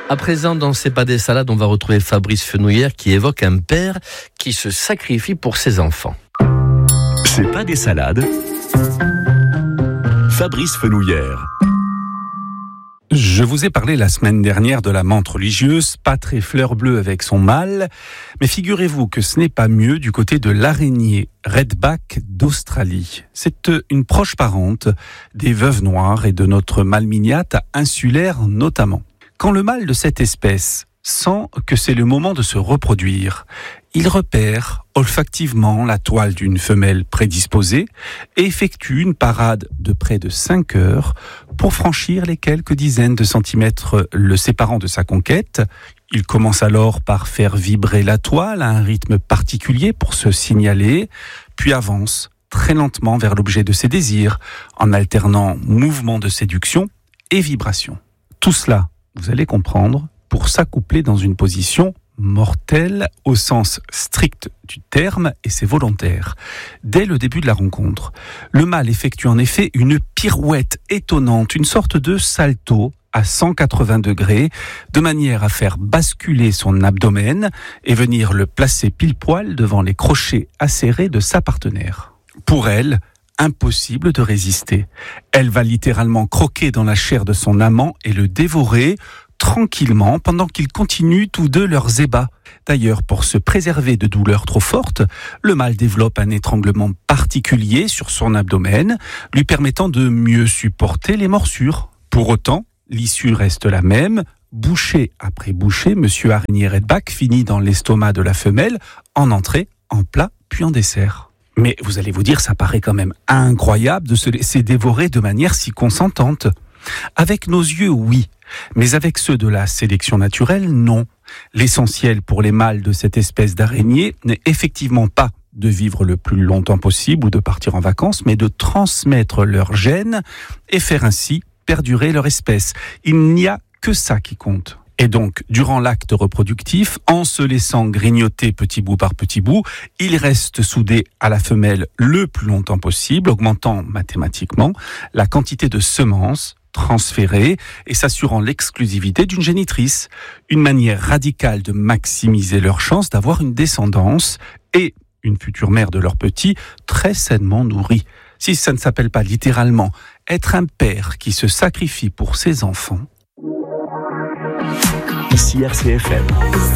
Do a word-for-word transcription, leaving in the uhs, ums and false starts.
À présent, dans C'est pas des salades, on va retrouver Fabrice Fenouillère qui évoque un père qui se sacrifie pour ses enfants. C'est pas des salades. Fabrice Fenouillère. Je vous ai parlé la semaine dernière de la menthe religieuse, pas très fleur bleue avec son mâle, mais figurez-vous que ce n'est pas mieux du côté de l'araignée redback d'Australie. C'est une proche parente des veuves noires et de notre malminiate insulaire notamment. Quand le mâle de cette espèce sent que c'est le moment de se reproduire, il repère olfactivement la toile d'une femelle prédisposée et effectue une parade de près de cinq heures pour franchir les quelques dizaines de centimètres le séparant de sa conquête. Il commence alors par faire vibrer la toile à un rythme particulier pour se signaler, puis avance très lentement vers l'objet de ses désirs en alternant mouvement de séduction et vibration. Tout cela, vous allez comprendre, pour s'accoupler dans une position mortelle au sens strict du terme, et c'est volontaire. Dès le début de la rencontre, le mâle effectue en effet une pirouette étonnante, une sorte de salto à cent quatre-vingts degrés, de manière à faire basculer son abdomen et venir le placer pile poil devant les crochets acérés de sa partenaire. Pour elle, impossible de résister. Elle va littéralement croquer dans la chair de son amant et le dévorer tranquillement pendant qu'ils continuent tous deux leurs ébats. D'ailleurs, pour se préserver de douleurs trop fortes, le mâle développe un étranglement particulier sur son abdomen, lui permettant de mieux supporter les morsures. Pour autant, l'issue reste la même. Bouchée après bouchée, monsieur araignée redback finit dans l'estomac de la femelle, en entrée, en plat, puis en dessert. Mais vous allez vous dire, ça paraît quand même incroyable de se laisser dévorer de manière si consentante. Avec nos yeux, oui, mais avec ceux de la sélection naturelle, non. L'essentiel pour les mâles de cette espèce d'araignée n'est effectivement pas de vivre le plus longtemps possible ou de partir en vacances, mais de transmettre leurs gènes et faire ainsi perdurer leur espèce. Il n'y a que ça qui compte. Et donc, durant l'acte reproductif, en se laissant grignoter petit bout par petit bout, il reste soudé à la femelle le plus longtemps possible, augmentant mathématiquement la quantité de semences transférées et s'assurant l'exclusivité d'une génitrice. Une manière radicale de maximiser leurs chances d'avoir une descendance et une future mère de leurs petits très sainement nourris. Si ça ne s'appelle pas littéralement être un père qui se sacrifie pour ses enfants. Ici R C F M.